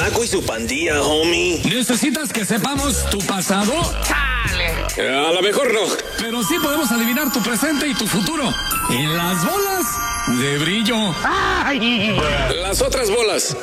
Flaco y su pandilla, homie. ¿Necesitas que sepamos tu pasado? ¡Chale! A lo mejor no. Pero sí podemos adivinar tu presente y tu futuro. En las bolas de brillo. ¡Ay! Las otras bolas.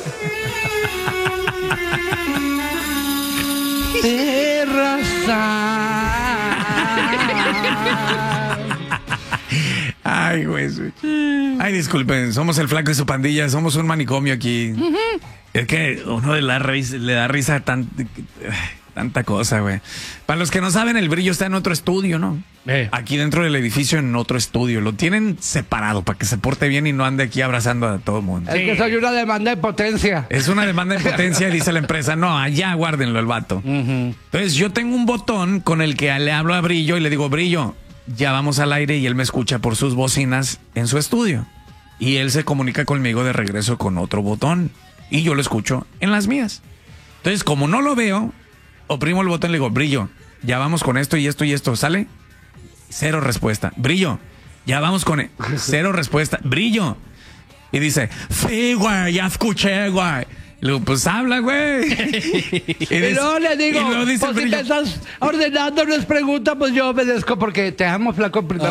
Ay, güey. Ay, disculpen, somos el Flaco y su pandilla, somos un manicomio aquí. Es que uno le da risa tanta cosa, güey. Para los que no saben, el brillo está en otro estudio, ¿no? Aquí dentro del edificio, en otro estudio. Lo tienen separado para que se porte bien y no ande aquí abrazando a todo el mundo. Es que soy una demanda de potencia. Es una demanda de potencia y dice la empresa, no, allá guárdenlo el vato. Entonces yo tengo un botón con el que le hablo a Brillo y le digo, Brillo, ya vamos al aire, y él me escucha por sus bocinas en su estudio. Y él se comunica conmigo de regreso con otro botón y yo lo escucho en las mías. Entonces, como no lo veo, oprimo el botón y le digo, Brillo, ya vamos con esto y esto y esto, ¿sale? Cero respuesta. Brillo, ya vamos con cero respuesta. Brillo. Y dice, sí, güey, ya escuché, güey. Y luego, pues habla, güey. Y luego le digo, pues si me estás ordenando, no es pregunta, pues yo obedezco porque te amo, Flaco. Primero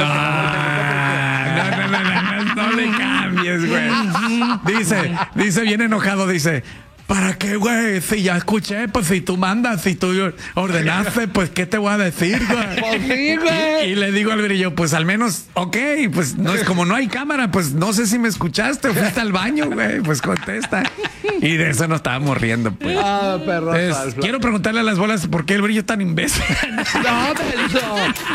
no le cambies, güey. Dice bien enojado, dice, ¿para qué, güey? Si ya escuché, pues si tú mandas, si tú ordenaste, pues ¿qué te voy a decir, güey? Pues sí, güey. Y le digo al Brillo, pues al menos, ok, pues no es como no hay cámara, pues no sé si me escuchaste o fuiste al baño, güey, pues contesta. Y de eso nos estábamos riendo, pues. Ah, perro. Quiero preguntarle a las bolas por qué el Brillo es tan imbécil. No, menso.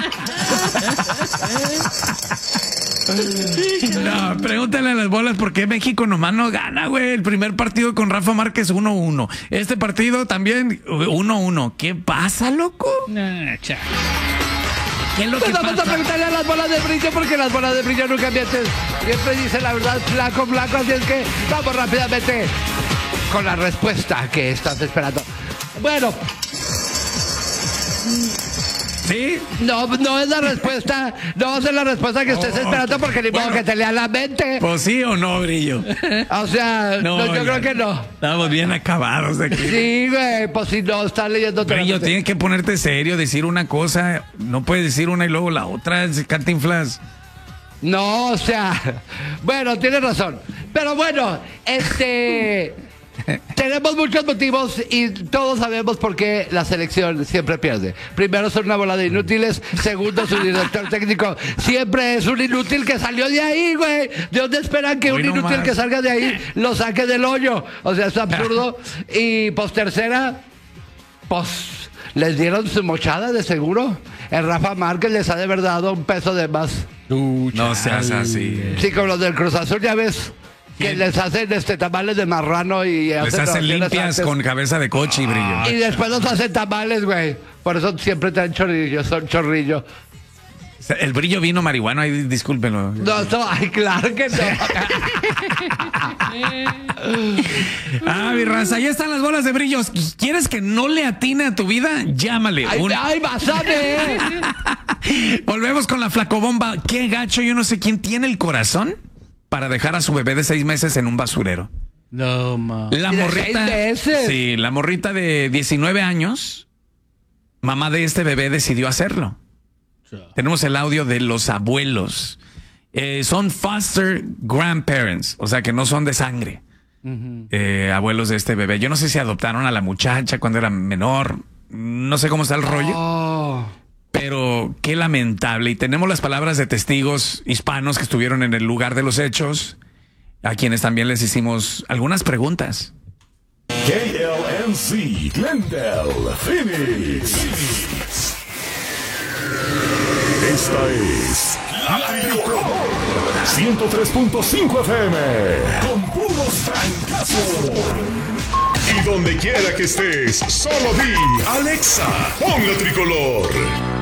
No, pregúntale a las bolas por qué México nomás no gana, güey. El primer partido con Rafa Márquez 1-1. Este partido también 1-1. ¿Qué pasa, loco? Cha. ¿Qué es lo que Vamos a pasa? preguntarle a las bolas de brillo porque las bolas de brillo nunca mienten. Siempre dice la verdad, Flaco, Flaco. Así es que vamos rápidamente con la respuesta que estás esperando. Bueno. ¿Sí? No es la respuesta. No va a ser la respuesta que estés esperando porque ni modo que te lea la mente. Pues sí o no, Brillo. O sea, no, yo creo que no. Estamos bien acabados de aquí. Sí, güey, pues si no, estás leyendo otra Brillo, cosa. tienes que ponerte serio, decir una cosa. No puedes decir una y luego la otra. Cantinflas. No, o sea, bueno, tienes razón. Pero bueno, tenemos muchos motivos y todos sabemos por qué la selección siempre pierde. Primero, son una bola de inútiles. Segundo, su director técnico siempre es un inútil que salió de ahí, güey. ¿De dónde esperan que Hoy un no inútil más. que salga de ahí lo saque del hoyo? O sea, es absurdo. Y pues tercera, pues les dieron su mochada de seguro. El Rafa Márquez les ha de verdad dado un peso de más. No seas así. Sí, como los del Cruz Azul, ya ves. Que les hacen tamales de marrano y Les hacen limpias con cabeza de coche y Brillo. y después los hacen tamales, güey. Por eso siempre te dan chorrillo, son chorrillo. El Brillo vino marihuana, ay, discúlpenlo. Ay, claro que no. Mi raza, ahí están las bolas de Brillos. ¿Quieres que no le atine a tu vida? Llámale. Ay, vas a ver. Volvemos con la flacobomba. Qué gacho, yo no sé quién tiene el corazón para dejar a su bebé de 6 meses en un basurero. No, ma. La ¿Y de morrita. 6 meses? Sí, la morrita de 19 años, mamá de este bebé, decidió hacerlo. Tenemos el audio de los abuelos. Son foster grandparents, o sea que no son de sangre. Abuelos de este bebé. Yo no sé si adoptaron a la muchacha cuando era menor. No sé cómo está el rollo. Oh. Pero qué lamentable. Y tenemos las palabras de testigos hispanos que estuvieron en el lugar de los hechos, a quienes también les hicimos algunas preguntas. KLNC Glendale, Phoenix. Esta es La Tricolor 103.5 FM con puros francazos. Y donde quiera que estés, solo di Alexa, pon La Tricolor.